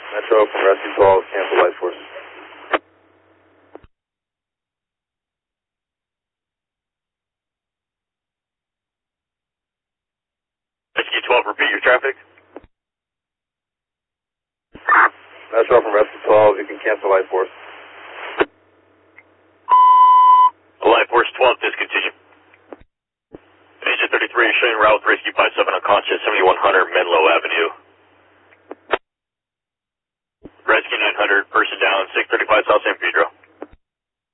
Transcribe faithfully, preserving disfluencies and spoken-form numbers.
Metro from Rescue twelve, cancel life force. Rescue twelve, repeat your traffic. Metro from Rescue twelve, you can cancel life force. Life force twelve, discontinue. Agent thirty-three is showing route with rescue five seven unconscious, seventy-one hundred Menlo Avenue. Rescue nine hundred, person down, six thirty-five South San Pedro.